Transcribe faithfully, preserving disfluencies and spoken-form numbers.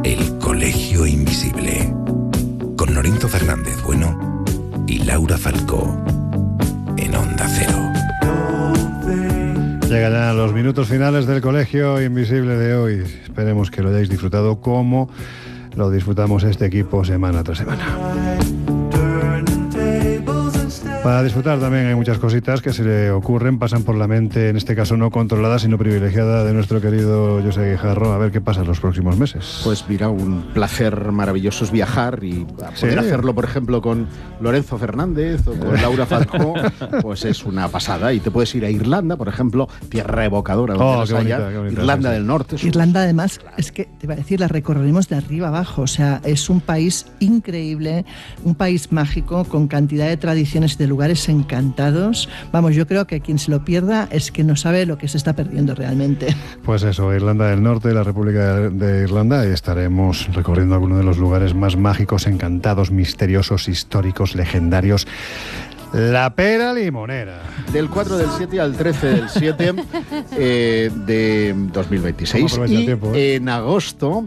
El Colegio Invisible, con Lorenzo Fernández Bueno y Laura Falcó, en Onda Cero. Llegan ya los minutos finales del Colegio Invisible de hoy. Esperemos que lo hayáis disfrutado como lo disfrutamos este equipo semana tras semana. Para disfrutar también hay muchas cositas que se le ocurren, pasan por la mente, en este caso no controlada, sino privilegiada, de nuestro querido José Guijarro. A ver qué pasa en los próximos meses. Pues mira, un placer maravilloso es viajar y poder ¿Sí? hacerlo, por ejemplo, con Lorenzo Fernández o con Laura Falcó, pues es una pasada. Y te puedes ir a Irlanda, por ejemplo, tierra evocadora, donde oh, las qué bonita, haya. qué bonita, Irlanda sí, del Norte. Irlanda, además, es que, te iba a decir, la recorreremos de arriba abajo. O sea, es un país increíble, un país mágico, con cantidad de tradiciones, de lugares encantados. Vamos, yo creo que quien se lo pierda es que no sabe lo que se está perdiendo realmente. Pues eso, Irlanda del Norte, la República de Irlanda, y estaremos recorriendo algunos de los lugares más mágicos, encantados, misteriosos, históricos, legendarios. La Pera Limonera. Del cuatro del siete al trece del siete eh, de dos mil veintiséis. Y tiempo, ¿eh? En agosto